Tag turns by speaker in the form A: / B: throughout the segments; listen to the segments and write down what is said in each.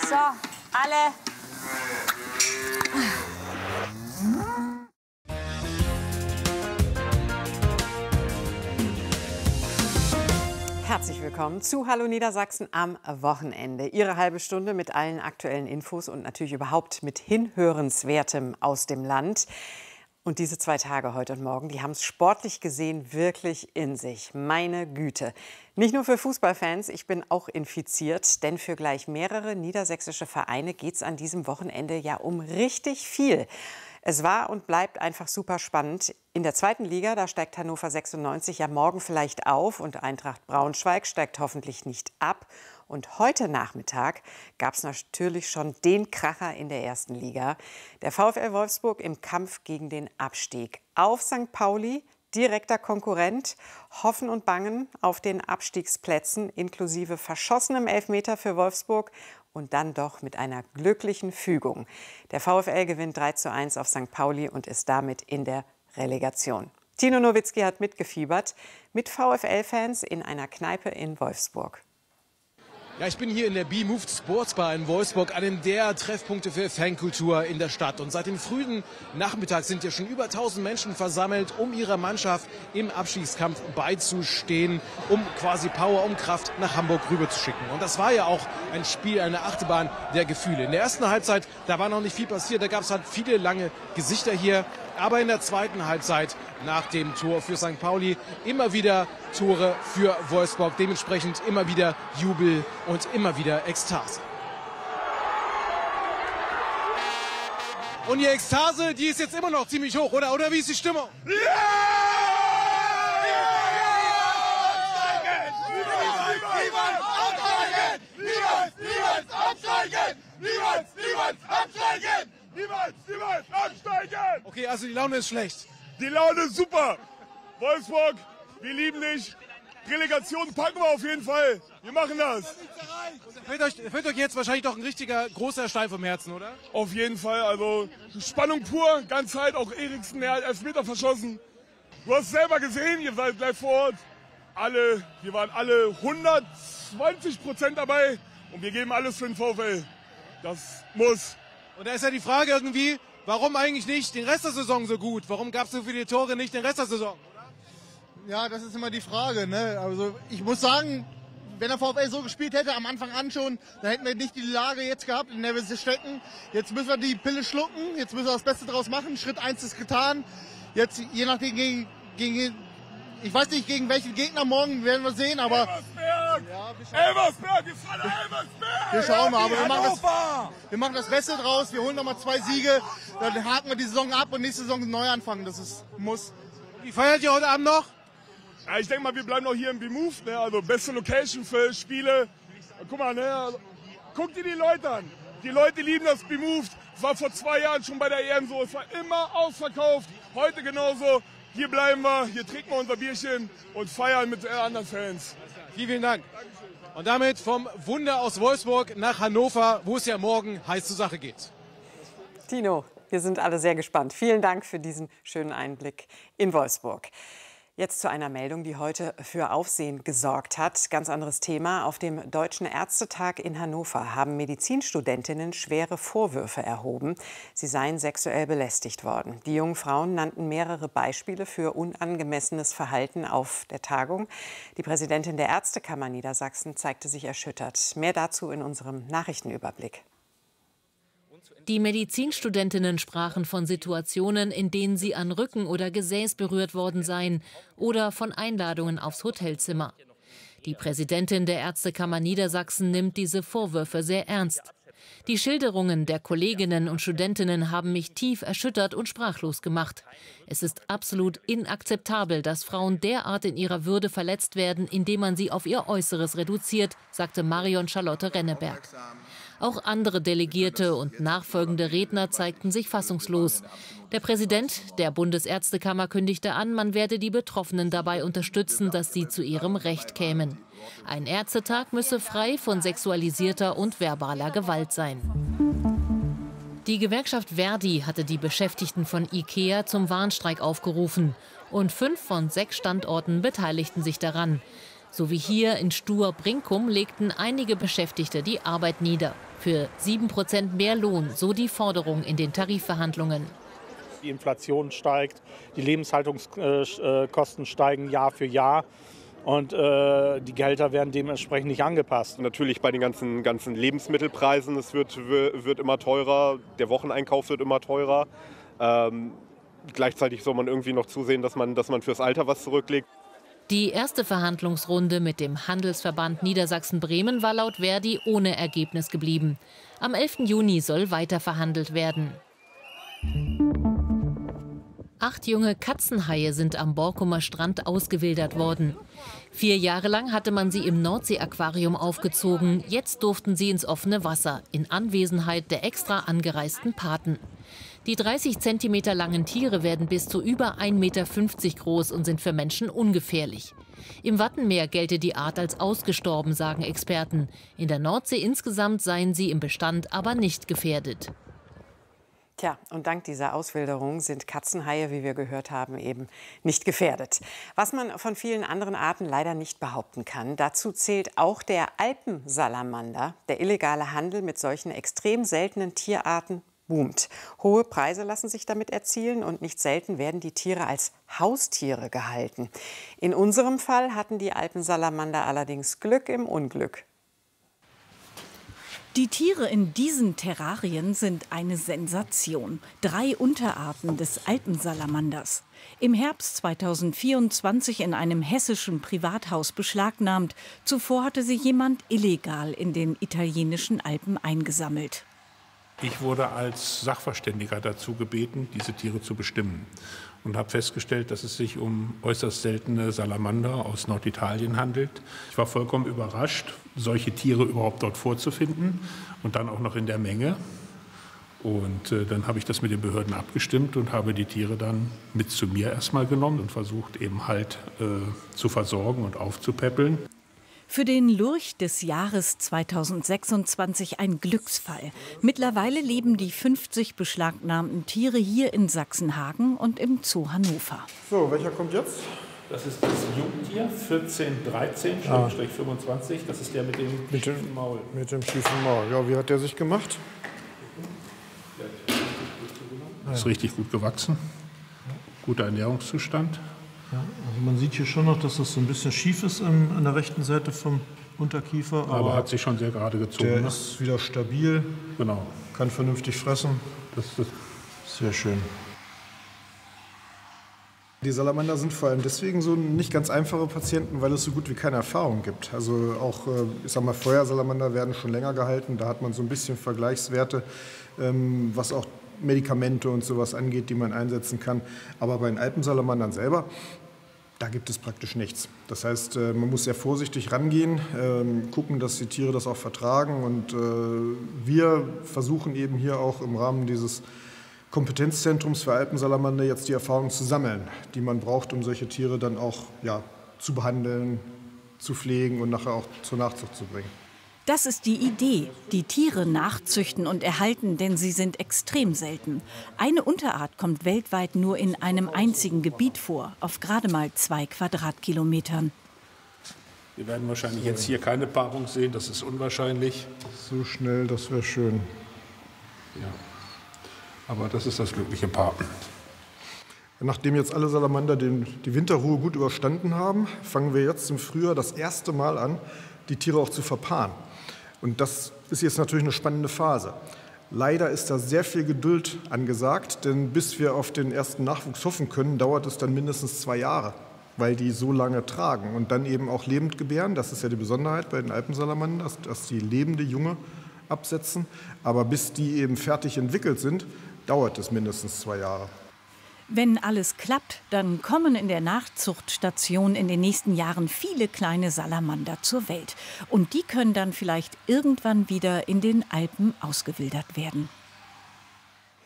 A: So, alle. Herzlich willkommen zu Hallo Niedersachsen am Wochenende. Ihre halbe Stunde mit allen aktuellen Infos und natürlich überhaupt mit Hinhörenswertem aus dem Land. Und diese 2 Tage heute und morgen, die haben es sportlich gesehen wirklich in sich. Meine Güte. Nicht nur für Fußballfans, ich bin auch infiziert. Denn für gleich mehrere niedersächsische Vereine geht es an diesem Wochenende ja um richtig viel. Es war und bleibt einfach super spannend. In der 2. Liga, da steigt Hannover 96 ja morgen vielleicht auf und Eintracht Braunschweig steigt hoffentlich nicht ab. Und heute Nachmittag gab es natürlich schon den Kracher in der 1. Liga. Der VfL Wolfsburg im Kampf gegen den Abstieg. Auf St. Pauli, direkter Konkurrent, Hoffen und Bangen auf den Abstiegsplätzen inklusive verschossenem Elfmeter für Wolfsburg. Und dann doch mit einer glücklichen Fügung. Der VfL gewinnt 3:1 auf St. Pauli und ist damit in der Relegation. Tino Nowitzki hat mitgefiebert mit VfL-Fans in einer Kneipe in Wolfsburg.
B: Ja, ich bin hier in der B-Moved Sportsbar in Wolfsburg, einem der Treffpunkte für Fankultur in der Stadt. Und seit dem frühen Nachmittag sind hier schon über 1000 Menschen versammelt, um ihrer Mannschaft im Abstiegskampf beizustehen, um quasi Power, um Kraft nach Hamburg rüber zu schicken. Und das war ja auch ein Spiel, eine Achterbahn der Gefühle. In der ersten Halbzeit, da war noch nicht viel passiert, da gab es halt viele lange Gesichter hier. Aber in der zweiten Halbzeit, nach dem Tor für St. Pauli, immer wieder Tore für Wolfsburg. Dementsprechend immer wieder Jubel und immer wieder Ekstase. Und die Ekstase, die ist jetzt immer noch ziemlich hoch, oder? Oder wie ist die Stimmung?
C: Niemals absteigen!
B: Okay, also die Laune ist schlecht.
C: Die Laune ist super! Wolfsburg, wir lieben dich. Relegation packen wir auf jeden Fall. Wir machen das.
B: Fällt euch jetzt wahrscheinlich doch ein richtiger großer Stein vom Herzen, oder?
C: Auf jeden Fall. Also Spannung pur. Ganz Zeit. Auch Eriksen, der hat Elfmeter verschossen. Du hast es selber gesehen. Ihr seid gleich vor Ort. Wir waren alle 120% dabei. Und wir geben alles für den VfL. Das muss.
B: Und da ist ja die Frage irgendwie, warum eigentlich nicht den Rest der Saison so gut? Warum gab es so viele Tore nicht den Rest der Saison? Oder?
D: Ja, das ist immer die Frage. Ne? Also ich muss sagen, wenn der VfL so gespielt hätte, am Anfang an schon, dann hätten wir nicht die Lage jetzt gehabt, in der wir stecken. Jetzt müssen wir die Pille schlucken, jetzt müssen wir das Beste draus machen. Schritt 1 ist getan. Jetzt, je nachdem, ich weiß nicht, gegen welchen Gegner morgen werden wir sehen, aber...
C: Elversberg, wir fahren Elversberg!
D: Wir schauen mal, aber wir machen das Beste draus, wir holen nochmal 2 Siege, dann haken wir die Saison ab und nächste Saison neu anfangen, das ist muss.
B: Wie feiert ihr heute Abend noch?
C: Ja, ich denke mal, wir bleiben noch hier im B-Move, ne? Also beste Location für Spiele. Guck mal, ne? Guck dir die Leute an. Die Leute lieben das B-Move. Es war vor 2 Jahren schon bei der EM so, es war immer ausverkauft, heute genauso. Hier bleiben wir, hier trinken wir unser Bierchen und feiern mit anderen Fans.
B: Vielen Dank. Und damit vom Wunder aus Wolfsburg nach Hannover, wo es ja morgen heiß zur Sache geht.
A: Tino, wir sind alle sehr gespannt. Vielen Dank für diesen schönen Einblick in Wolfsburg. Jetzt zu einer Meldung, die heute für Aufsehen gesorgt hat. Ganz anderes Thema. Auf dem Deutschen Ärztetag in Hannover haben Medizinstudentinnen schwere Vorwürfe erhoben. Sie seien sexuell belästigt worden. Die jungen Frauen nannten mehrere Beispiele für unangemessenes Verhalten auf der Tagung. Die Präsidentin der Ärztekammer Niedersachsen zeigte sich erschüttert. Mehr dazu in unserem Nachrichtenüberblick.
E: Die Medizinstudentinnen sprachen von Situationen, in denen sie an Rücken oder Gesäß berührt worden seien oder von Einladungen aufs Hotelzimmer. Die Präsidentin der Ärztekammer Niedersachsen nimmt diese Vorwürfe sehr ernst. Die Schilderungen der Kolleginnen und Studentinnen haben mich tief erschüttert und sprachlos gemacht. Es ist absolut inakzeptabel, dass Frauen derart in ihrer Würde verletzt werden, indem man sie auf ihr Äußeres reduziert, sagte Marion Charlotte Renneberg. Auch andere Delegierte und nachfolgende Redner zeigten sich fassungslos. Der Präsident der Bundesärztekammer kündigte an, man werde die Betroffenen dabei unterstützen, dass sie zu ihrem Recht kämen. Ein Ärztetag müsse frei von sexualisierter und verbaler Gewalt sein. Die Gewerkschaft Verdi hatte die Beschäftigten von IKEA zum Warnstreik aufgerufen. Und 5 von 6 Standorten beteiligten sich daran. So wie hier in Stur-Brinkum legten einige Beschäftigte die Arbeit nieder. Für 7% mehr Lohn, so die Forderung in den Tarifverhandlungen.
F: Die Inflation steigt, die Lebenshaltungskosten steigen Jahr für Jahr. Und die Gehälter werden dementsprechend nicht angepasst.
G: Natürlich bei den ganzen Lebensmittelpreisen, es wird immer teurer, der Wocheneinkauf wird immer teurer. Gleichzeitig soll man irgendwie noch zusehen, dass man fürs Alter was zurücklegt.
E: Die erste Verhandlungsrunde mit dem Handelsverband Niedersachsen-Bremen war laut Verdi ohne Ergebnis geblieben. Am 11. Juni soll weiter verhandelt werden. 8 junge Katzenhaie sind am Borkumer Strand ausgewildert worden. 4 Jahre lang hatte man sie im Nordsee-Aquarium aufgezogen. Jetzt durften sie ins offene Wasser, in Anwesenheit der extra angereisten Paten. Die 30 cm langen Tiere werden bis zu über 1,50 Meter groß und sind für Menschen ungefährlich. Im Wattenmeer gelte die Art als ausgestorben, sagen Experten. In der Nordsee insgesamt seien sie im Bestand aber nicht gefährdet.
A: Tja, und dank dieser Auswilderung sind Katzenhaie, wie wir gehört haben, eben nicht gefährdet. Was man von vielen anderen Arten leider nicht behaupten kann, dazu zählt auch der Alpensalamander. Der illegale Handel mit solchen extrem seltenen Tierarten boomt. Hohe Preise lassen sich damit erzielen und nicht selten werden die Tiere als Haustiere gehalten. In unserem Fall hatten die Alpensalamander allerdings Glück im Unglück.
H: Die Tiere in diesen Terrarien sind eine Sensation. 3 Unterarten des Alpensalamanders. Im Herbst 2024 in einem hessischen Privathaus beschlagnahmt. Zuvor hatte sie jemand illegal in den italienischen Alpen eingesammelt.
I: Ich wurde als Sachverständiger dazu gebeten, diese Tiere zu bestimmen. Und habe festgestellt, dass es sich um äußerst seltene Salamander aus Norditalien handelt. Ich war vollkommen überrascht, solche Tiere überhaupt dort vorzufinden und dann auch noch in der Menge. Und dann habe ich das mit den Behörden abgestimmt und habe die Tiere dann mit zu mir erstmal genommen und versucht eben halt zu versorgen und aufzupäppeln.
H: Für den Lurch des Jahres 2026 ein Glücksfall. Mittlerweile leben die 50 beschlagnahmten Tiere hier in Sachsenhagen und im Zoo Hannover.
J: So, welcher kommt jetzt?
I: Das ist das Jungtier, 1413-25. Das ist der mit dem schiefen Maul.
J: Mit dem schiefen Maul. Ja, wie hat der sich gemacht?
I: Ist richtig gut gewachsen. Guter Ernährungszustand.
J: Ja, also man sieht hier schon noch, dass das so ein bisschen schief ist an der rechten Seite vom Unterkiefer.
I: Aber hat sich schon sehr gerade gezogen.
J: Der ist wieder stabil.
I: Genau.
J: Kann vernünftig fressen.
I: Das ist
J: sehr schön. Die Salamander sind vor allem deswegen so nicht ganz einfache Patienten, weil es so gut wie keine Erfahrung gibt. Also auch, ich sag mal, Feuersalamander werden schon länger gehalten. Da hat man so ein bisschen Vergleichswerte, was auch Medikamente und sowas angeht, die man einsetzen kann. Aber bei den Alpensalamandern selber, da gibt es praktisch nichts. Das heißt, man muss sehr vorsichtig rangehen, gucken, dass die Tiere das auch vertragen. Und wir versuchen eben hier auch im Rahmen dieses Kompetenzzentrums für Alpensalamander jetzt die Erfahrung zu sammeln, die man braucht, um solche Tiere dann auch zu behandeln, zu pflegen und nachher auch zur Nachzucht zu bringen.
H: Das ist die Idee, die Tiere nachzüchten und erhalten, denn sie sind extrem selten. Eine Unterart kommt weltweit nur in einem einzigen Gebiet vor, auf gerade mal 2 Quadratkilometern.
I: Wir werden wahrscheinlich jetzt hier keine Paarung sehen, das ist unwahrscheinlich.
J: So schnell, das wäre schön.
I: Ja. Aber das ist das glückliche Paar.
J: Nachdem jetzt alle Salamander die Winterruhe gut überstanden haben, fangen wir jetzt im Frühjahr das erste Mal an, die Tiere auch zu verpaaren. Und das ist jetzt natürlich eine spannende Phase. Leider ist da sehr viel Geduld angesagt, denn bis wir auf den ersten Nachwuchs hoffen können, dauert es dann mindestens 2 Jahre, weil die so lange tragen und dann eben auch lebend gebären. Das ist ja die Besonderheit bei den Alpensalamandern, dass die lebende Junge absetzen. Aber bis die eben fertig entwickelt sind, dauert es mindestens 2 Jahre.
H: Wenn alles klappt, dann kommen in der Nachzuchtstation in den nächsten Jahren viele kleine Salamander zur Welt. Und die können dann vielleicht irgendwann wieder in den Alpen ausgewildert werden.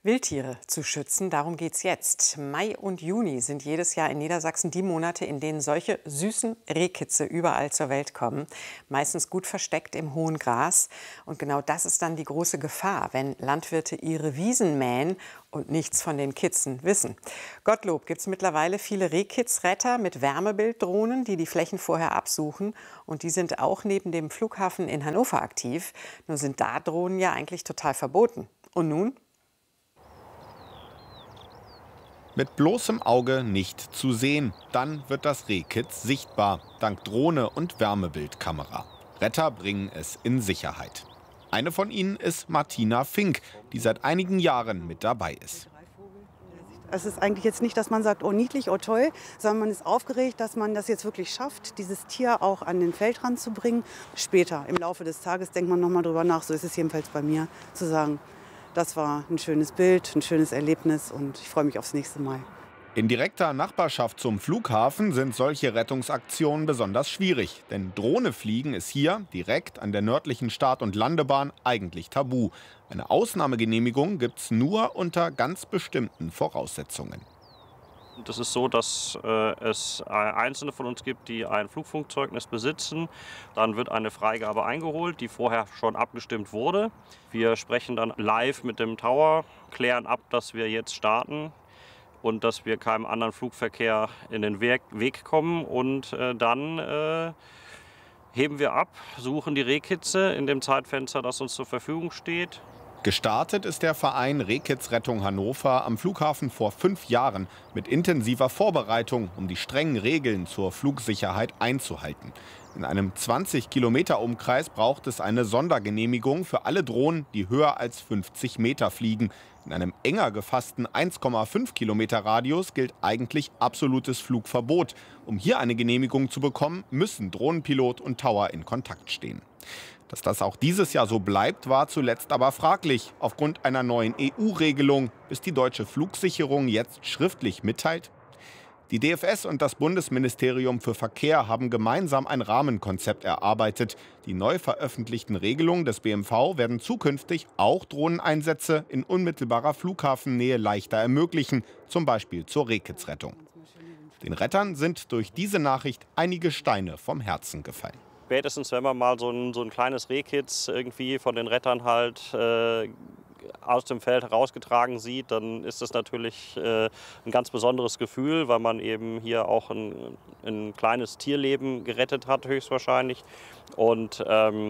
A: Wildtiere zu schützen, darum geht's jetzt. Mai und Juni sind jedes Jahr in Niedersachsen die Monate, in denen solche süßen Rehkitze überall zur Welt kommen. Meistens gut versteckt im hohen Gras. Und genau das ist dann die große Gefahr, wenn Landwirte ihre Wiesen mähen und nichts von den Kitzen wissen. Gottlob gibt es mittlerweile viele Rehkitzretter mit Wärmebilddrohnen, die die Flächen vorher absuchen. Und die sind auch neben dem Flughafen in Hannover aktiv. Nur sind da Drohnen ja eigentlich total verboten. Und nun?
K: Mit bloßem Auge nicht zu sehen. Dann wird das Rehkitz sichtbar, dank Drohne und Wärmebildkamera. Retter bringen es in Sicherheit. Eine von ihnen ist Martina Fink, die seit einigen Jahren mit dabei ist.
L: Es ist eigentlich jetzt nicht, dass man sagt, oh niedlich, oh toll, sondern man ist aufgeregt, dass man das jetzt wirklich schafft, dieses Tier auch an den Feldrand zu bringen. Später, im Laufe des Tages, denkt man noch mal drüber nach, so ist es jedenfalls bei mir, zu sagen, das war ein schönes Bild, ein schönes Erlebnis und ich freue mich aufs nächste Mal.
K: In direkter Nachbarschaft zum Flughafen sind solche Rettungsaktionen besonders schwierig. Denn Drohnefliegen ist hier, direkt an der nördlichen Start- und Landebahn, eigentlich tabu. Eine Ausnahmegenehmigung gibt es nur unter ganz bestimmten Voraussetzungen.
M: Das ist so, dass es Einzelne von uns gibt, die ein Flugfunkzeugnis besitzen. Dann wird eine Freigabe eingeholt, die vorher schon abgestimmt wurde. Wir sprechen dann live mit dem Tower, klären ab, dass wir jetzt starten und dass wir keinem anderen Flugverkehr in den Weg kommen. Und dann heben wir ab, suchen die Rehkitze in dem Zeitfenster, das uns zur Verfügung steht.
K: Gestartet ist der Verein Rehkitzrettung Hannover am Flughafen vor 5 Jahren mit intensiver Vorbereitung, um die strengen Regeln zur Flugsicherheit einzuhalten. In einem 20-Kilometer-Umkreis braucht es eine Sondergenehmigung für alle Drohnen, die höher als 50 Meter fliegen. In einem enger gefassten 1,5 Kilometer Radius gilt eigentlich absolutes Flugverbot. Um hier eine Genehmigung zu bekommen, müssen Drohnenpilot und Tower in Kontakt stehen. Dass das auch dieses Jahr so bleibt, war zuletzt aber fraglich, aufgrund einer neuen EU-Regelung, bis die deutsche Flugsicherung jetzt schriftlich mitteilt. Die DFS und das Bundesministerium für Verkehr haben gemeinsam ein Rahmenkonzept erarbeitet. Die neu veröffentlichten Regelungen des BMV werden zukünftig auch Drohneneinsätze in unmittelbarer Flughafennähe leichter ermöglichen, zum Beispiel zur Rehkitzrettung. Den Rettern sind durch diese Nachricht einige Steine vom Herzen gefallen.
M: Spätestens, wenn man mal so ein kleines Rehkitz irgendwie von den Rettern halt aus dem Feld herausgetragen sieht, dann ist das natürlich ein ganz besonderes Gefühl, weil man eben hier auch ein kleines Tierleben gerettet hat, höchstwahrscheinlich. Und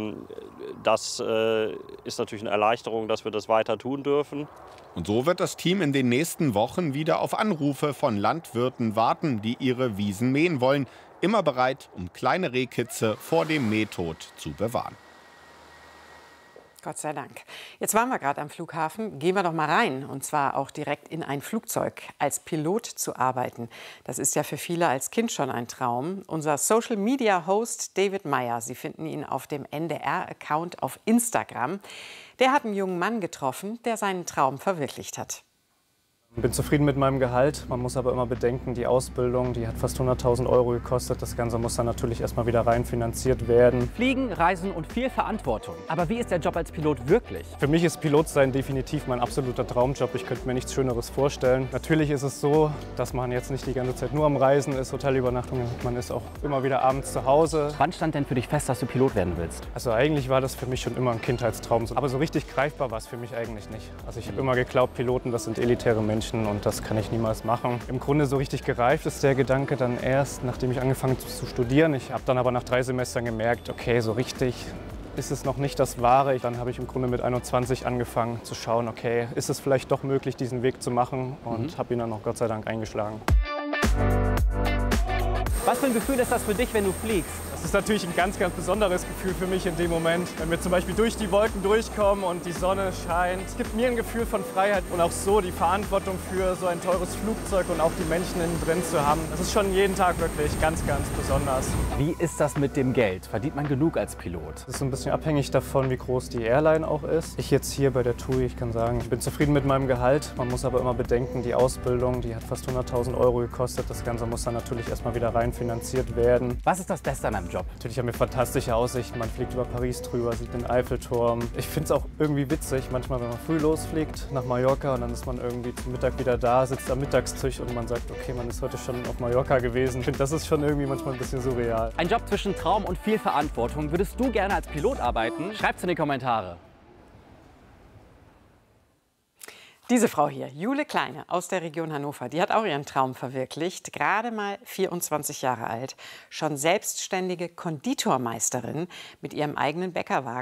M: das ist natürlich eine Erleichterung, dass wir das weiter tun dürfen.
K: Und so wird das Team in den nächsten Wochen wieder auf Anrufe von Landwirten warten, die ihre Wiesen mähen wollen. Immer bereit, um kleine Rehkitze vor dem Mähtod zu bewahren.
A: Gott sei Dank. Jetzt waren wir gerade am Flughafen. Gehen wir doch mal rein, und zwar auch direkt in ein Flugzeug. Als Pilot zu arbeiten, das ist ja für viele als Kind schon ein Traum. Unser Social-Media-Host David Meyer, Sie finden ihn auf dem NDR-Account auf Instagram, der hat einen jungen Mann getroffen, der seinen Traum verwirklicht hat.
N: Ich bin zufrieden mit meinem Gehalt. Man muss aber immer bedenken, die Ausbildung, die hat fast 100.000 € gekostet. Das Ganze muss dann natürlich erstmal wieder rein finanziert werden.
O: Fliegen, Reisen und viel Verantwortung. Aber wie ist der Job als Pilot wirklich?
N: Für mich ist Pilotsein definitiv mein absoluter Traumjob. Ich könnte mir nichts Schöneres vorstellen. Natürlich ist es so, dass man jetzt nicht die ganze Zeit nur am Reisen ist, Hotelübernachtungen. Man ist auch immer wieder abends zu Hause.
O: Wann stand denn für dich fest, dass du Pilot werden willst?
N: Also eigentlich war das für mich schon immer ein Kindheitstraum. Aber so richtig greifbar war es für mich eigentlich nicht. Also ich habe immer geglaubt, Piloten, das sind elitäre Menschen. Und das kann ich niemals machen. Im Grunde so richtig gereift ist der Gedanke dann erst, nachdem ich angefangen habe zu studieren. Ich habe dann aber nach 3 Semestern gemerkt, okay, so richtig ist es noch nicht das Wahre. Dann habe ich im Grunde mit 21 angefangen zu schauen, okay, ist es vielleicht doch möglich, diesen Weg zu machen, und habe ihn dann auch Gott sei Dank eingeschlagen.
O: Was für ein Gefühl ist das für dich, wenn du fliegst?
N: Das ist natürlich ein ganz, ganz besonderes Gefühl für mich in dem Moment, wenn wir zum Beispiel durch die Wolken durchkommen und die Sonne scheint. Es gibt mir ein Gefühl von Freiheit und auch so die Verantwortung für so ein teures Flugzeug und auch die Menschen innen drin zu haben. Das ist schon jeden Tag wirklich ganz, ganz besonders.
O: Wie ist das mit dem Geld? Verdient man genug als Pilot?
N: Das ist so ein bisschen abhängig davon, wie groß die Airline auch ist. Ich jetzt hier bei der TUI, ich kann sagen, ich bin zufrieden mit meinem Gehalt. Man muss aber immer bedenken, die Ausbildung, die hat fast 100.000 € gekostet. Das Ganze muss dann natürlich erstmal wieder rein finanziert werden.
O: Was ist das Beste an einem Job? Job?
N: Natürlich haben wir fantastische Aussichten. Man fliegt über Paris drüber, sieht den Eiffelturm. Ich finde es auch irgendwie witzig, manchmal, wenn man früh losfliegt nach Mallorca und dann ist man irgendwie zum Mittag wieder da, sitzt am Mittagstisch und man sagt, okay, man ist heute schon auf Mallorca gewesen. Ich finde, das ist schon irgendwie manchmal ein bisschen surreal.
O: Ein Job zwischen Traum und viel Verantwortung. Würdest du gerne als Pilot arbeiten? Schreib's in die Kommentare.
A: Diese Frau hier, Jule Kleine aus der Region Hannover, die hat auch ihren Traum verwirklicht. Gerade mal 24 Jahre alt, schon selbstständige Konditormeisterin mit ihrem eigenen Bäckerwagen.